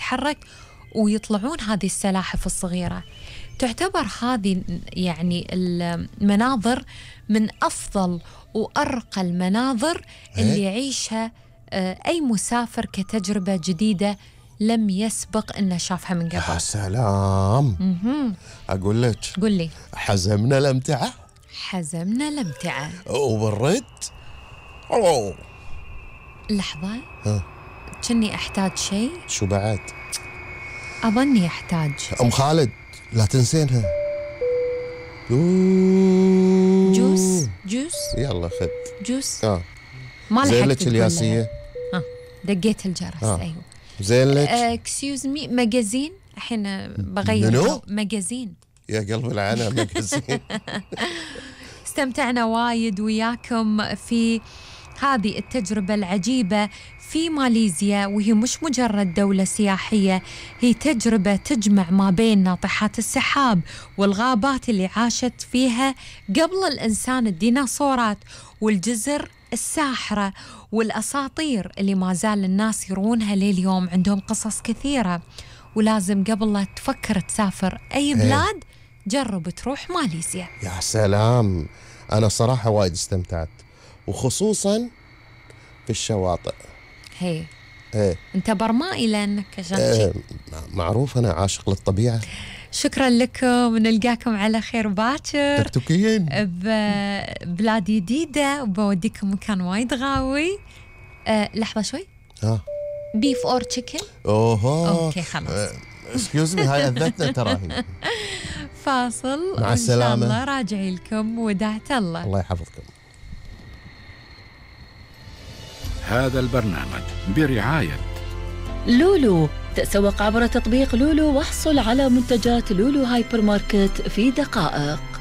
تتحرك ويطلعون هذه السلاحف الصغيرة. تعتبر هذه يعني المناظر من أفضل وأرقى المناظر اللي يعيشها أي مسافر كتجربة جديدة لم يسبق إنه شافها من قبل. يا سلام. أقول لك، قل لي. حزمنا الأمتعة، حزمنا الأمتعة وبالرد. أوه. لحظة، كني أحتاج شيء. شو بعد؟ أظني أحتاج أم خالد لا تنسينها. جوس. يلا خذ جوس. ما زين لك الياسية. دقيت الجرس. أيوه زين لك. اكسيوز مي، ماجازين الحين بغير. ماجازين يا قلب العنا ماجازين. استمتعنا وايد وياكم في هذه التجربة العجيبة في ماليزيا، وهي مش مجرد دولة سياحية، هي تجربة تجمع ما بين ناطحات السحاب والغابات اللي عاشت فيها قبل الإنسان الديناصورات، والجزر الساحرة والأساطير اللي ما زال الناس يروونها لليوم. عندهم قصص كثيرة، ولازم قبل لا تفكر تسافر أي بلاد جرب تروح ماليزيا. يا سلام، أنا صراحة وايد استمتعت، وخصوصا في الشواطئ. أنت برمائي لأنك عشان معروف أنا عاشق للطبيعة. شكرا لكم، ونلقاكم على خير باكر تكتكين ببلاد جديدة، وبوديكم مكان وايد غاوي. لحظة شوي. بيف اور تشيكن. اوكي خلاص. اسكيوز مي، هاي اذتنا ترى. فاصل، مع السلامة. ان شاء الله راجعي لكم ودعت الله. الله يحفظكم. هذا البرنامج برعاية لولو. تسوق عبر تطبيق لولو واحصل على منتجات لولو هايبر ماركت في دقائق.